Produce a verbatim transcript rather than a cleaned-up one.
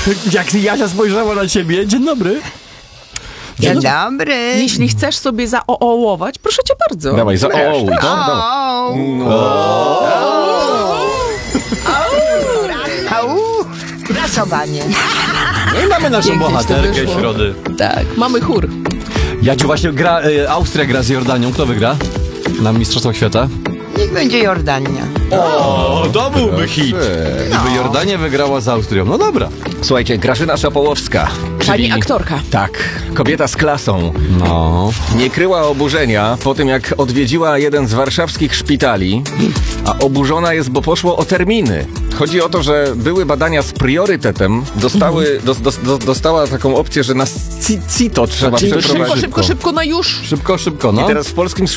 Jak Jasia spojrzała na ciebie, dzień dobry. Dzień dobry. Jeśli chcesz sobie zaoołować, proszę cię bardzo. Dawaj, zaołuj. Au. Pracowanie. No i mamy naszą Pięknie ci to bohaterkę wyszło. środy. Tak, mamy chór. Jaciu, właśnie gra, e, Austria gra z Jordanią. Kto wygra na Mistrzostwach Świata? Niech będzie Jordania. O, to byłby hit. Gdyby Jordania wygrała z Austrią. No dobra. Słuchajcie, Grażyna Szapołowska. Pani czyli- aktorka. Tak, kobieta z klasą. No. Nie kryła oburzenia po tym, jak odwiedziła jeden z warszawskich szpitali, a oburzona jest, bo poszło o terminy. Chodzi o to, że były badania z priorytetem, dostały, dos, dos, dos, dostała taką opcję, że na ci- CITO trzeba Znaczy, przeprowadzić. Szybko, szybko, szybko na już. Szybko, szybko, no. I teraz w polskim